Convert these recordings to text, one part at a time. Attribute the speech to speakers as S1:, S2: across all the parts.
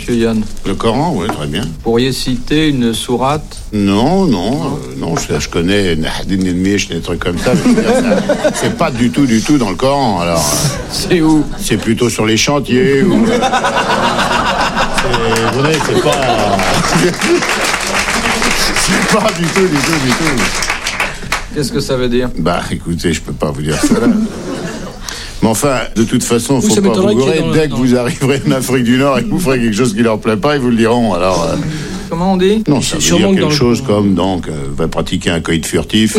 S1: monsieur Yann?
S2: Le Coran, oui, très bien.
S1: Pourriez citer une sourate?
S2: Non, je connais Nahdin el-Mish, des trucs comme ça. C'est pas du tout dans le Coran, alors.
S1: C'est où?
S2: C'est plutôt sur les chantiers, ou... Vous voyez, c'est pas... c'est pas du tout.
S1: Qu'est-ce que ça veut dire?
S2: Bah, écoutez, je peux pas vous dire ça là. Mais enfin, de toute façon, faut pas vous gourer. Dès que vous arriverez en Afrique du Nord et que vous ferez quelque chose qui leur plaît pas, ils vous le diront, alors...
S1: Comment on dit?
S2: Non, ça veut dire quelque chose comme, donc, va pratiquer un coït furtif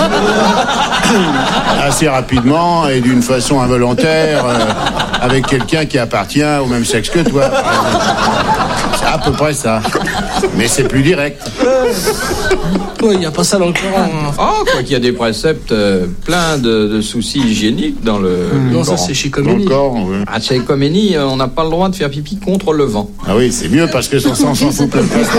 S2: assez rapidement et d'une façon involontaire avec quelqu'un qui appartient au même sexe que toi. C'est à peu près ça. Mais c'est plus direct.
S3: Oui, il n'y a pas ça dans le Coran.
S1: Oh, quoi qu'il y a des préceptes pleins de soucis hygiéniques dans le
S3: Non,
S1: Coran.
S3: ça c'est chez Khomeini.
S2: Dans le Coran, oui.
S1: Ah, chez Khomeini, on n'a pas le droit de faire pipi contre le vent.
S2: Ah oui, c'est mieux parce que son sang s'en fout plein de plastron.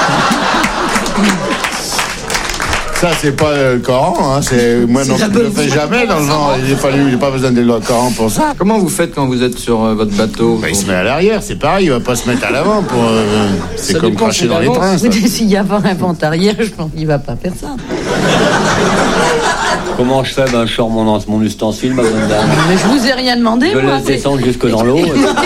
S2: Ça, c'est pas le Coran, hein. Moi non plus, je le fais jamais dans le vent. Il n'a pas besoin de le Coran pour ça.
S1: Comment vous faites quand vous êtes sur votre bateau?
S2: Bah, il se met à l'arrière, c'est pareil, il va pas se mettre à l'avant pour... c'est
S1: Ça
S2: comme
S1: dépend
S2: cracher
S1: si
S2: dans les
S1: l'avance.
S2: trains, ça.
S4: S'il n'y a pas un vent arrière, je pense qu'il va pas faire ça.
S5: Comment je fais? Ben, je sors mon ustensile, ma bonne dame.
S4: Mais je vous ai rien demandé,
S5: Je
S4: moi.
S5: laisse descendre jusque dans l'eau.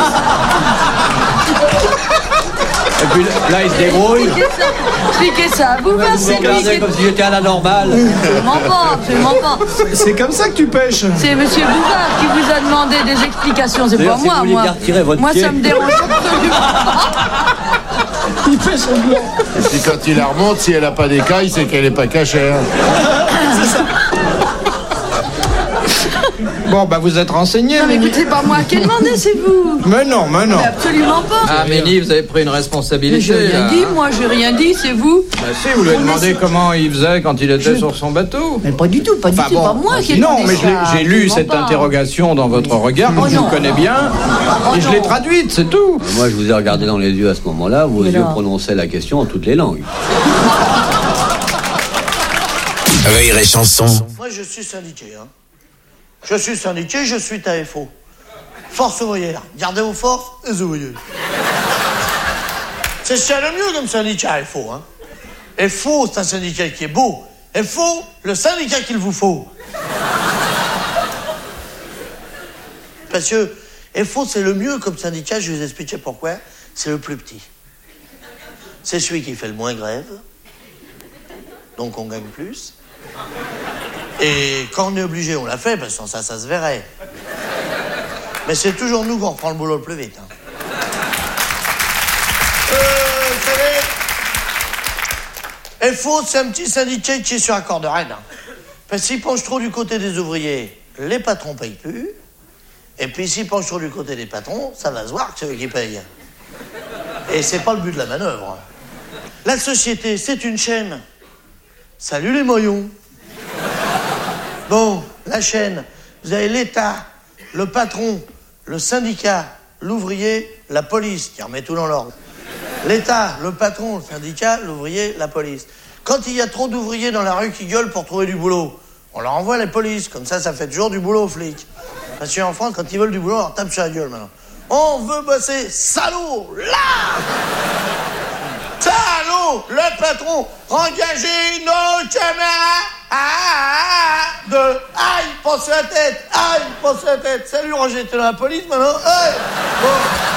S5: Et puis là, il se débrouille.
S4: Expliquez ça. Vous passez
S5: Regardez comme si j'étais à la normale.
S4: Absolument pas.
S3: C'est comme ça que tu pêches.
S4: C'est monsieur Bouvard qui vous a demandé des explications, c'est pas
S5: D'ailleurs, si
S4: moi,
S5: vous voulez
S4: moi.
S5: bien retirer votre
S4: Moi,
S5: pied.
S4: ça me dérange absolument pas.
S3: Il fait son blanc.
S2: Et puis quand il la remonte, si elle a pas d'écailles, c'est qu'elle est pas cachère.
S1: Bon, bah vous êtes renseigné,
S4: Non, mais
S1: Méni.
S4: écoutez, c'est pas moi qui ai demandé, c'est vous.
S3: Mais non.
S4: Mais absolument pas.
S1: Ah, Méni, vous avez pris une
S4: Mais
S1: responsabilité.
S4: j'ai rien
S1: là.
S4: dit, moi, j'ai rien dit, c'est vous.
S1: Bah si, vous lui avez demandé comment il faisait quand il était sur son bateau.
S4: Mais pas du tout, pas
S1: Enfin, bon,
S4: pas moi qui ai
S1: non,
S4: demandé
S1: mais
S4: ça,
S1: j'ai lu
S4: absolument
S1: cette
S4: pas.
S1: interrogation dans votre regard,
S4: Oh
S1: que je
S4: non.
S1: connais bien,
S4: Oh
S1: et je
S4: non.
S1: l'ai traduite, c'est tout.
S5: Moi, je vous ai regardé dans les yeux à ce moment-là. Vos
S4: Mais
S5: yeux
S4: non.
S5: prononçaient la question en toutes les langues.
S6: Rire et chanson.
S7: Moi, je suis syndiqué. Hein. Je suis syndiqué, je suis TAFO. Force ouvrière. Gardez vos forces, les ouvriers. C'est ça le mieux comme syndicat, FO. Hein. FO, c'est un syndicat qui est beau. FO, le syndicat qu'il vous faut. Parce que FO, c'est le mieux comme syndicat, je vais vous expliquer pourquoi. C'est le plus petit. C'est celui qui fait le moins grève. Donc on gagne plus. Et quand on est obligé, on l'a fait, parce que sans ça se verrait. Mais c'est toujours nous qui reprend le boulot le plus vite. Hein. Vous savez, FO, c'est un petit syndicat qui est sur la corde raide. Hein. Parce que s'il penche trop du côté des ouvriers, les patrons payent plus. Et puis s'il penche trop du côté des patrons, ça va se voir que c'est eux qui payent. Et c'est pas le but de la manœuvre. La société, c'est une chaîne. Salut les moyons. Bon, la chaîne, vous avez l'État, le patron, le syndicat, l'ouvrier, la police, qui remet tout dans l'ordre. L'État, le patron, le syndicat, l'ouvrier, la police. Quand il y a trop d'ouvriers dans la rue qui gueulent pour trouver du boulot, on leur envoie la police, comme ça fait toujours du boulot aux flics. Parce qu'en France, quand ils veulent du boulot, on leur tape sur la gueule maintenant. On veut bosser, salaud, là! Salaud, le patron, engagez nos caméras! Aïe, pensez la tête! Aïe, pensez la tête! Salut, Roger, t'es dans la police maintenant? Aïe! Bon.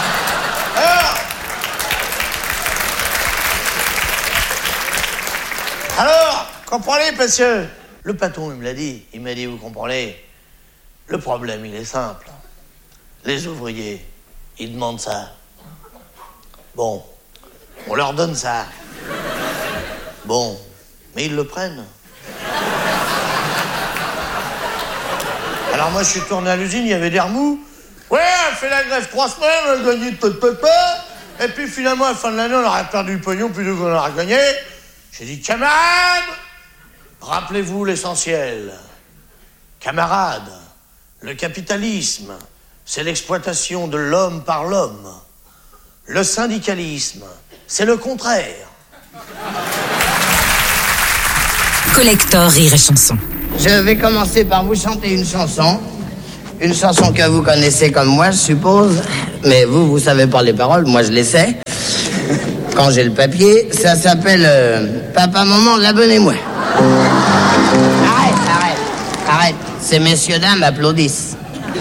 S7: Alors, comprenez, parce que le patron, il me l'a dit. Il m'a dit, vous comprenez? Le problème, il est simple. Les ouvriers, ils demandent ça. Bon, on leur donne ça. Bon, mais ils le prennent. Alors moi, je suis tourné à l'usine, il y avait des remous. Ouais, on fait la grève 3 semaines, on a gagné et puis finalement, à la fin de l'année, on aurait perdu le pognon plutôt qu'on aurait gagné. J'ai dit, camarades, rappelez-vous l'essentiel. Camarades, le capitalisme, c'est l'exploitation de l'homme par l'homme. Le syndicalisme, c'est le contraire.
S6: Collector Rire et chanson.
S8: Je vais commencer par vous chanter une chanson que vous connaissez comme moi, je suppose. Mais vous savez pas les paroles, moi je les sais. Quand j'ai le papier, ça s'appelle Papa, maman, l'abonnez-moi. Arrête. Ces messieurs dames applaudissent.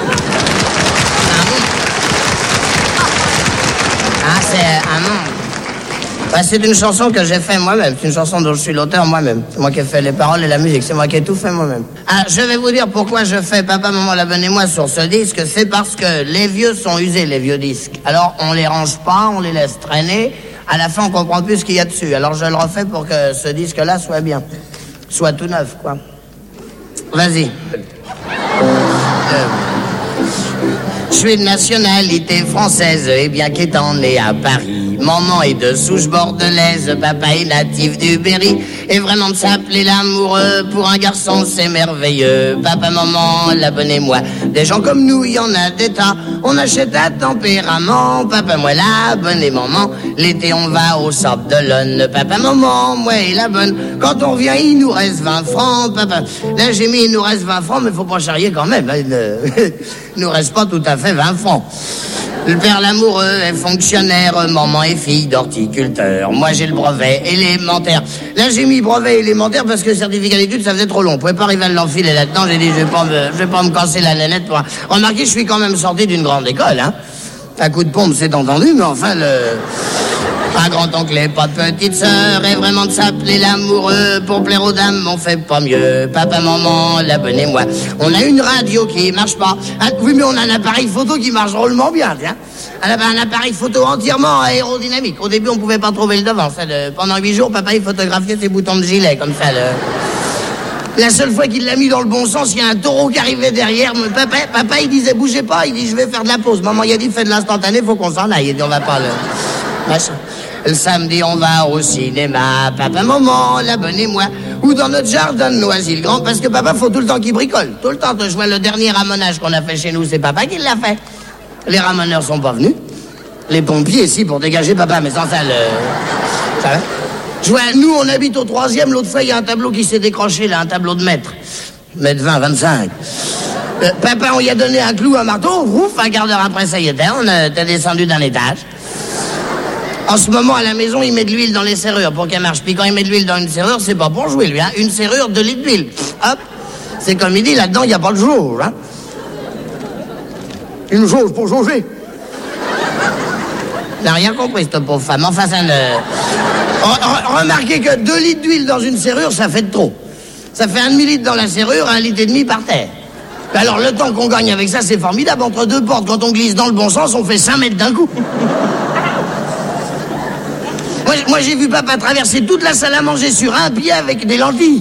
S8: C'est une chanson que j'ai fait moi-même. C'est une chanson dont je suis l'auteur moi-même. C'est moi qui ai fait les paroles et la musique. C'est moi qui ai tout fait moi-même. Je vais vous dire pourquoi je fais Papa, maman, l'abonnez-moi sur ce disque. C'est parce que les vieux sont usés, les vieux disques. Alors, on les range pas, on les laisse traîner. À la fin, on comprend plus ce qu'il y a dessus. Alors, je le refais pour que ce disque-là soit bien. Soit tout neuf, quoi. Vas-y. Je suis de nationalité française et bien qu'étant né à Paris, maman est de souche bordelaise, papa est natif du Berry. Et vraiment de s'appeler l'amoureux, pour un garçon c'est merveilleux. Papa, maman, l'abonnez-moi. Des gens comme nous, il y en a des tas. On achète à tempérament. Papa, moi, l'abonnez, maman. L'été, on va au Sable d'Olonne. Papa, maman, moi, et la bonne. Quand on revient, il nous reste 20 francs. Papa, là, j'ai mis, il nous reste 20 francs, mais faut pas charrier quand même. Il nous reste pas tout à fait 20 francs. Le père l'amoureux est fonctionnaire, maman est fille d'horticulteur. Moi j'ai le brevet élémentaire. Là j'ai mis brevet élémentaire parce que le certificat d'études ça faisait trop long. On pouvait pas arriver à l'enfiler là-dedans. J'ai dit je vais pas me casser la nénette pour... Remarquez, je suis quand même sorti d'une grande école, hein. Un coup de pompe c'est entendu, mais enfin un grand-oncle et pas de petite sœur, et vraiment de s'appeler l'amoureux, pour plaire aux dames, on fait pas mieux. Papa, maman, l'abonnez-moi. On a une radio qui marche pas. Ah, oui, mais on a un appareil photo qui marche drôlement bien, tiens. Un appareil photo entièrement aérodynamique. Au début, on pouvait pas trouver le devant. Pendant 8 jours, papa, il photographiait ses boutons de gilet, comme ça, La seule fois qu'il l'a mis dans le bon sens, il y a un taureau qui arrivait derrière. Papa, il disait, bougez pas. Il dit, je vais faire de la pause. Maman, il a dit, fais de l'instantané, faut qu'on s'en aille. Il dit, on va pas machin. Le samedi, on va au cinéma. Papa, maman, l'abonnez-moi. Ou dans notre jardin de Noisy-le-Grand, parce que papa, faut tout le temps qu'il bricole. Tout le temps. Je vois le dernier ramonage qu'on a fait chez nous, c'est papa qui l'a fait. Les ramoneurs sont pas venus. Les pompiers, si, pour dégager papa, mais sans ça, Ça va? Je vois, nous, on habite au 3e. L'autre fois, il y a un tableau qui s'est décroché, là, un tableau de mètre. Mètre 20, 25. Papa, on y a donné un clou, un marteau. Ouf, un quart d'heure après, ça y était. On était descendu d'un étage. En ce moment, à la maison, il met de l'huile dans les serrures pour qu'elle marche. Puis quand il met de l'huile dans une serrure, c'est pas pour jouer, lui, hein. Une serrure, 2 litres d'huile. Hop. C'est comme il dit, là-dedans, il n'y a pas de jauge, hein. Une jauge pour jauger. Il n'a rien compris, cette pauvre femme. Enfin, ça ne... Remarquez que 2 litres d'huile dans une serrure, ça fait de trop. Ça fait 1,5 litre dans la serrure, 1,5 litre par terre. Alors, le temps qu'on gagne avec ça, c'est formidable. Entre 2 portes, quand on glisse dans le bon sens, on fait 5 mètres d'un coup. Moi, j'ai vu papa traverser toute la salle à manger sur un pied avec des lentilles.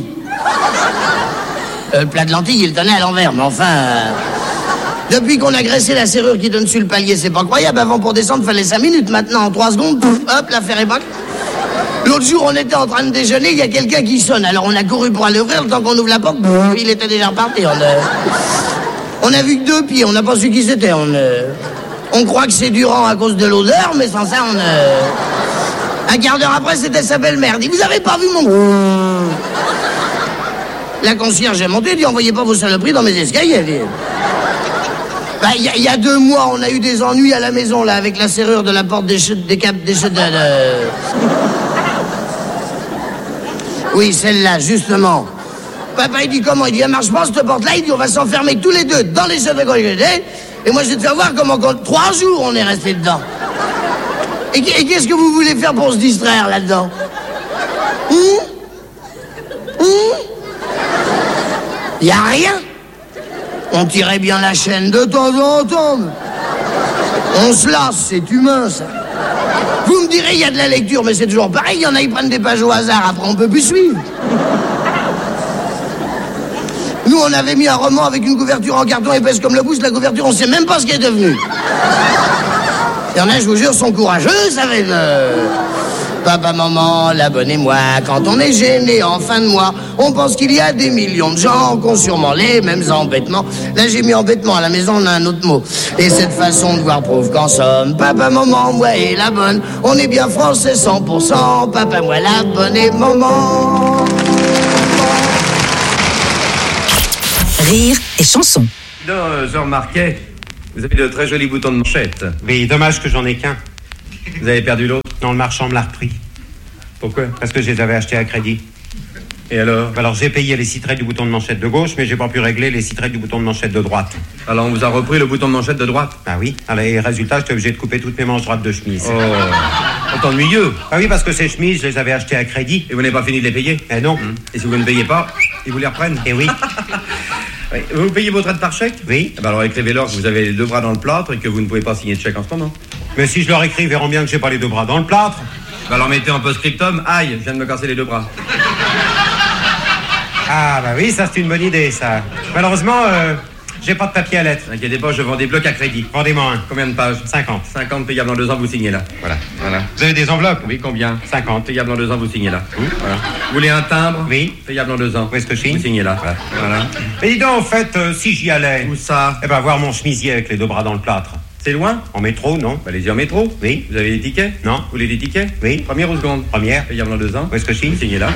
S8: Le plat de lentilles, il le tenait à l'envers, mais enfin... Depuis qu'on a graissé la serrure qui donne sur le palier, c'est pas croyable. Avant, pour descendre, il fallait 5 minutes. Maintenant, en 3 secondes, pouf, hop, l'affaire est bonne. L'autre jour, on était en train de déjeuner, il y a quelqu'un qui sonne. Alors, on a couru pour aller ouvrir. Le temps qu'on ouvre la porte, il était déjà reparti. On a vu que 2 pieds, on n'a pas su qui c'était. On croit que c'est Durand à cause de l'odeur, mais sans ça, Un quart d'heure après, c'était sa belle-mère. Dit, vous avez pas vu mon... La concierge est montée, dit, envoyez pas vos saloperies dans mes escaliers. Il y a 2 mois, on a eu des ennuis à la maison, là, avec la serrure de la porte des chutes, des câbles, des chutes Oui, celle-là, justement. Papa, il dit, comment? Il dit, elle marche pas, cette porte-là. Il dit, on va s'enfermer tous les deux dans les chutes de collège. Et moi, je vais te faire voir comment, 3 jours, on est restés dedans. Et qu'est-ce que vous voulez faire pour se distraire là-dedans? Y a rien. On tirait bien la chaîne de temps en temps. On se lasse, c'est humain, ça. Vous me direz, il y a de la lecture, mais c'est toujours pareil. Il y en a, ils prennent des pages au hasard, après on peut plus suivre. Nous, on avait mis un roman avec une couverture en carton épaisse comme le pouce. La couverture, on sait même pas ce qu'elle est devenue. Il y en a, je vous jure, sont courageux, ça va Papa, maman, l'abonnez-moi. Quand on est gêné en fin de mois, on pense qu'il y a des millions de gens qui ont sûrement les mêmes embêtements. Là, j'ai mis embêtement, à la maison, on a un autre mot. Et cette façon de voir prouve qu'en somme, papa, maman, moi et la bonne, on est bien français 100%. Papa, moi, la bonne et maman.
S6: Rire et chanson.
S9: Je remarquais Vous avez de très jolis boutons de manchette.
S10: Oui, dommage que j'en ai qu'un.
S9: Vous avez perdu l'autre?
S10: Non, le marchand me l'a repris.
S9: Pourquoi?
S10: Parce que je les avais achetés à crédit.
S9: Et alors?
S10: Alors j'ai payé les 6 traits du bouton de manchette de gauche, mais j'ai pas pu régler les 6 traits du bouton de manchette de droite.
S9: Alors on vous a repris le bouton de manchette de droite?
S10: Ah oui. Alors, et résultat, j'étais obligé de couper toutes mes manches droites de chemise.
S9: Oh, c'est ennuyeux.
S10: Ah oui, parce que ces chemises, je les avais achetées à crédit.
S9: Et vous n'avez pas fini de les payer?
S10: Eh non.
S9: Et si vous ne payez pas, ils vous les reprennent?
S10: Eh oui.
S9: Oui. Vous payez vos traits par chèque?
S10: Oui.
S9: Eh ben alors écrivez-leur que vous avez les 2 bras dans le plâtre et que vous ne pouvez pas signer de chèque en ce moment.
S10: Mais si je leur écris, ils verront bien que j'ai pas les 2 bras dans le plâtre.
S9: Ben alors mettez en post-scriptum, aïe, je viens de me casser les 2 bras.
S10: Ah bah oui, ça c'est une bonne idée, ça. Malheureusement, j'ai pas de papier à lettres.
S9: N'inquiétez pas, je vends des blocs à crédit.
S10: Vendez-moi un.
S9: Combien de pages?
S10: 50.
S9: 50 payables en 2 ans, vous signez là. Voilà.
S10: Vous avez des enveloppes?
S9: Oui, combien?
S10: 50.
S9: Payables en 2 ans, vous signez là. Voilà. Vous voulez un timbre?
S10: Oui.
S9: Payable en 2 ans.
S10: Où est-ce que je signe?
S9: Vous signez là. Voilà.
S10: Mais dis donc, en fait, si j'y allais...
S9: Où ça?
S10: Eh ben, voir mon chemisier avec les 2 bras dans le plâtre.
S9: C'est loin?
S10: En métro, non?
S9: Allez-y en métro.
S10: Oui.
S9: Vous avez des tickets?
S10: Non.
S9: Vous voulez des tickets?
S10: Oui.
S9: Première ou seconde?
S10: Première.
S9: Payable en 2 ans.
S10: Où est-ce que je signe?
S9: Vous signez là.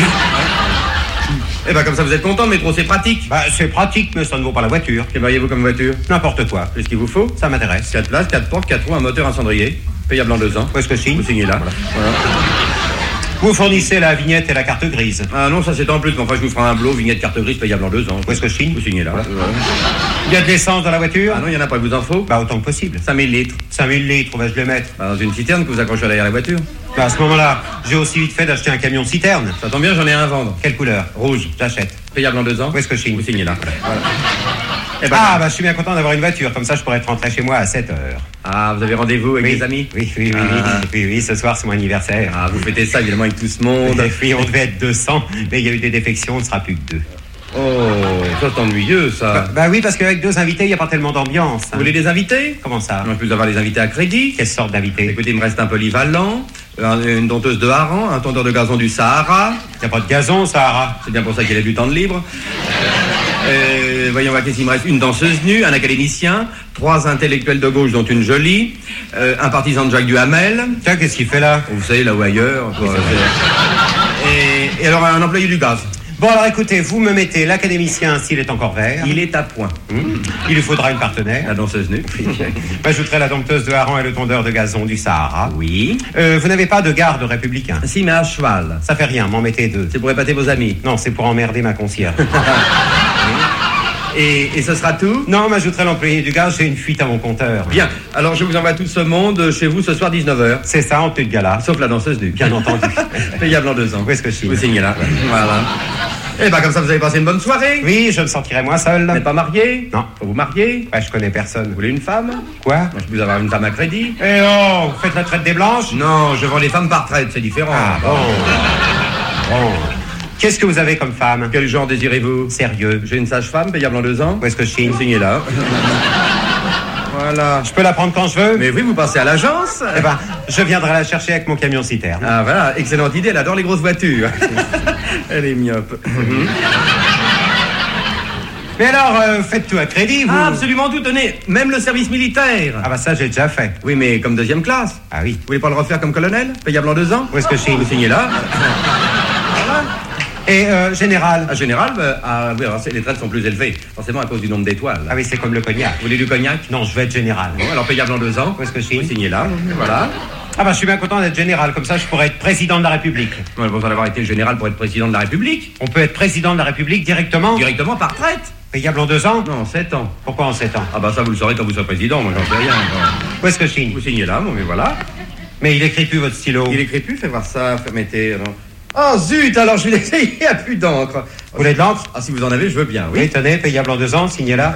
S9: Eh ben comme ça vous êtes content, le métro c'est pratique.
S10: Bah c'est pratique, mais ça ne vaut pas la voiture.
S9: Que voyez-vous comme voiture?
S10: N'importe quoi.
S9: Qu'est-ce qu'il vous faut?
S10: Ça m'intéresse.
S9: 4 places, 4 portes, 4 roues, un moteur, un cendrier. Payable en 2 ans.
S10: Où est-ce que je signe?
S9: Vous signez là. Voilà.
S10: Vous fournissez la vignette et la carte grise.
S9: Ah non, ça c'est en plus, mais enfin je vous ferai un blot, vignette, carte grise, payable en 2 ans.
S10: Où est-ce que je signe?
S9: Vous signez là.
S10: Il y a de l'essence dans la voiture?
S9: Ah non, il y en a pas, il vous en faut?
S10: Bah autant que possible.
S9: 5000 litres.
S10: 5000 litres, où vais-je les mettre?
S9: Bah, dans une citerne que vous accrochez derrière la voiture.
S10: Bah à ce moment-là, j'ai aussi vite fait d'acheter un camion citerne.
S9: Ça tombe bien, j'en ai un à vendre.
S10: Quelle couleur?
S9: Rouge.
S10: J'achète.
S9: Payable en 2 ans.
S10: Où est-ce que je signe?
S9: Vous signez là. Voilà.
S10: Eh ben, bah je suis bien content d'avoir une voiture, comme ça je pourrais être rentré chez moi à 7h.
S9: Ah, vous avez rendez-vous avec des amis?
S10: Oui, ce soir c'est mon anniversaire.
S9: Ah, vous fêtez ça évidemment avec tout ce monde.
S10: Oui, on devait être 200, mais il y a eu des défections, on ne sera plus que 2.
S9: Oh, ça c'est ennuyeux ça.
S10: Bah oui, parce qu'avec 2 invités, il n'y a pas tellement d'ambiance.
S9: Vous voulez des invités?
S10: Comment ça?
S9: On peut avoir des invités à crédit.
S10: Quelle sorte d'invités?
S9: Écoutez, il me reste un polyvalent, une dompteuse de hareng, un tondeur de gazon du Sahara.
S10: Il n'y a pas de gazon au Sahara.
S9: C'est bien pour ça qu'il a du temps de libre. Voyons voir qu'est-ce qu'il me reste. Une danseuse nue, un académicien, 3 intellectuels de gauche dont une jolie, un partisan de Jacques Duhamel.
S10: Tiens, qu'est-ce qu'il fait là?
S9: Vous savez, là ou ailleurs. Quoi, et alors un employé du gaz.
S10: Bon alors écoutez, vous me mettez l'académicien s'il est encore vert.
S9: Il est à point.
S10: Il lui faudra une partenaire.
S9: La danseuse nue.
S10: J'ajouterai la dompteuse de hareng et le tondeur de gazon du Sahara.
S9: Oui.
S10: Vous n'avez pas de garde républicain?
S9: Si, mais à cheval.
S10: Ça fait rien, m'en mettez 2.
S9: C'est pour épater vos amis?
S10: Non, c'est pour emmerder ma concierge.
S9: Et ce sera tout?
S10: Non, m'ajouterai l'employé du gaz, j'ai une fuite à mon compteur.
S9: Bien, alors je vous envoie tout ce monde chez vous ce soir 19h.
S10: C'est ça, en tenue de gala.
S9: Sauf la danseuse nue.
S10: Bien entendu.
S9: Payable en 2 ans.
S10: Où est-ce que je signe?
S9: Vous signez là. Voilà. Et ben comme ça vous avez passé une bonne soirée.
S10: Oui, je me sentirai moins seul.
S9: Vous n'êtes pas marié?
S10: Non.
S9: Faut vous marier?
S10: Ouais, je connais personne.
S9: Vous voulez une femme?
S10: Quoi?
S9: Moi, je peux vous avoir une femme à crédit.
S10: Eh oh, vous faites la traite des blanches?
S9: Non, je vends les femmes par traite, c'est différent.
S10: Ah bon. Qu'est-ce que vous avez comme femme?
S9: Quel genre désirez-vous?
S10: Sérieux.
S9: J'ai une sage-femme payable en 2 ans.
S10: Où est-ce que je signe?
S9: Signez là. Voilà.
S10: Je peux la prendre quand je veux?
S9: Mais oui, vous passez à l'agence.
S10: Eh ben, je viendrai la chercher avec mon camion citerne.
S9: Ah voilà, excellente idée, elle adore les grosses voitures. Elle est myope.
S10: Mais alors, faites tout à crédit, vous?
S9: Ah, absolument tout, tenez, même le service militaire.
S10: Ah bah ça, j'ai déjà fait.
S9: Oui, mais comme 2e classe.
S10: Ah oui.
S9: Vous voulez pas le refaire comme colonel? Payable en 2 ans?
S10: Où est-ce que je signe?
S9: Vous signez là. Voilà.
S10: Et général?
S9: À général, oui, alors, les traites sont plus élevées, forcément à cause du nombre d'étoiles.
S10: Ah oui, c'est comme le cognac.
S9: Vous voulez du cognac?
S10: Non, je vais être général.
S9: Bon, alors payable en 2 ans.
S10: Où est-ce que je signe?
S9: Vous signez là, voilà.
S10: Ah bah je suis bien content d'être général, comme ça je pourrais être président de la République.
S9: Ouais, bon, d'avoir été général pour être président de la République.
S10: On peut être président de la République directement?
S9: Directement par traite.
S10: Payable en 2 ans?
S9: Non, 7 ans.
S10: Pourquoi en 7 ans?
S9: Ah bah ça vous le saurez quand vous serez président, moi j'en sais rien.
S10: Où est-ce que je signe?
S9: Vous signez là, bon mais voilà.
S10: Mais il écrit plus votre stylo.
S9: Il écrit plus, faites voir ça, mettez... Oh zut, alors je vais l'essayer, il n'y a plus d'encre.
S10: Vous voulez de l'encre?
S9: Ah si vous en avez, je veux bien, oui.
S10: Oui, tenez, payable en 2 ans, signez là.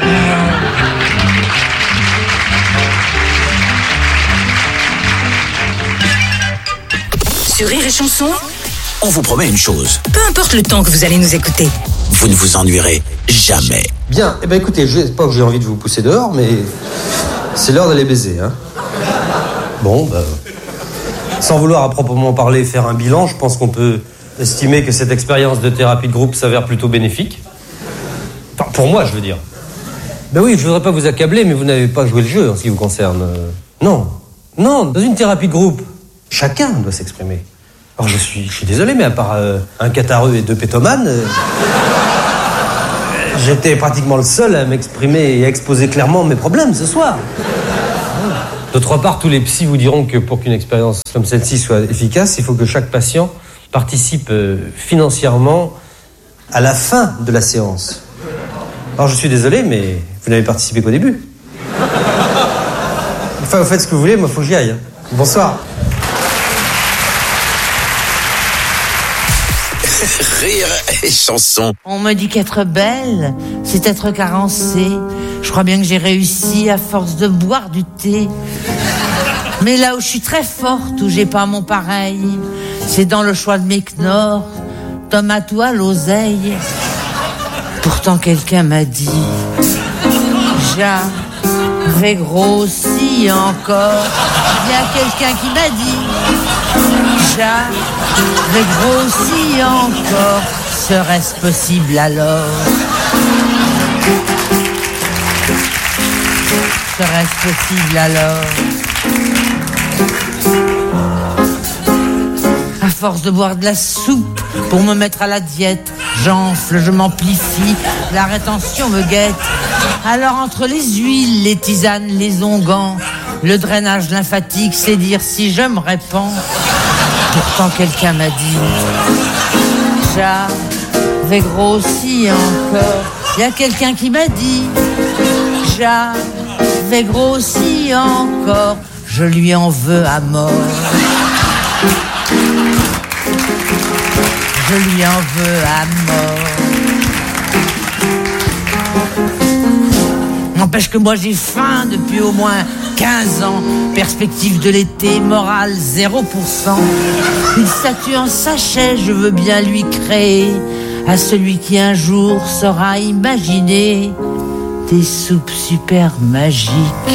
S6: Sur Rire et Chanson,
S11: on vous promet une chose.
S6: peu importe le temps que vous allez nous écouter.
S11: Vous ne vous ennuierez jamais.
S12: Bien, eh ben écoutez, je sais pas que j'ai envie de vous pousser dehors, mais c'est l'heure d'aller baiser, hein. Bon, bah, sans vouloir à proprement parler faire un bilan, je pense qu'on peut estimer que cette expérience de thérapie de groupe s'avère plutôt bénéfique. Enfin, pour moi, je veux dire. Ben oui, je voudrais pas vous accabler, mais vous n'avez pas joué le jeu en ce qui vous concerne. Non, dans une thérapie de groupe, chacun doit s'exprimer. Alors je suis désolé, mais à part un catarreux et 2 pétomanes, J'étais pratiquement le seul à m'exprimer et à exposer clairement mes problèmes ce soir. D'autre part, tous les psys vous diront que pour qu'une expérience comme celle-ci soit efficace, il faut que chaque patient participe financièrement à la fin de la séance. Alors je suis désolé, mais vous n'avez participé qu'au début. Enfin, vous faites ce que vous voulez, moi faut que j'y aille. Bonsoir.
S11: Rire et chanson.
S13: On me dit qu'être belle, c'est être carencée. Je crois bien que j'ai réussi à force de boire du thé. Mais là où je suis très forte, où j'ai pas mon pareil, c'est dans le choix de mes knorrs, tomate ou à l'oseille. Pourtant quelqu'un m'a dit, j'avais grossi encore. Il y a quelqu'un qui m'a dit, j'avais grossi encore. Serait-ce possible alors? Serait-ce possible alors? À force de boire de la soupe pour me mettre à la diète, j'enfle, je m'amplifie, la rétention me guette. Alors entre les huiles, les tisanes, les onguents, le drainage lymphatique, c'est dire si je me répands. Pourtant quelqu'un m'a dit, j'avais grossi encore. Il y a quelqu'un qui m'a dit, j'avais grossi encore. Je lui en veux à mort. Je lui en veux à mort. N'empêche que moi j'ai faim depuis au moins 15 ans. Perspective de l'été, morale 0%. Une statue en sachet, je veux bien lui créer. À celui qui un jour saura imaginer des soupes super magiques.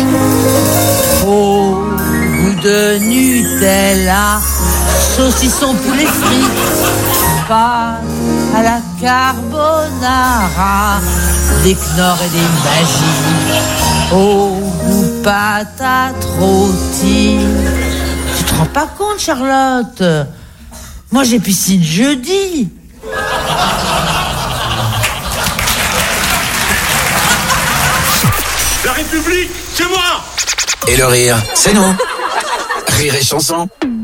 S13: Au goût de Nutella, saucisson poulet frites, pâte à la carbonara, des knorrs et des magies. Au goût patate rôtie. Tu te rends pas compte, Charlotte? Moi j'ai piscine jeudi.
S11: La République, c'est moi! Et le rire, c'est nous. Rire et chanson.